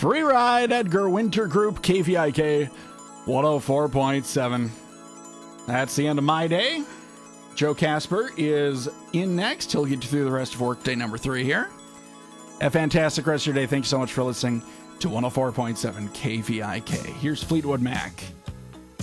Free Ride, Edgar Winter Group, KVIK 104.7. That's the end of my day. Joe Casper is in next. He'll get you through the rest of workday number 3 here. A fantastic rest of your day. Thank you so much for listening to 104.7 KVIK. Here's Fleetwood Mac.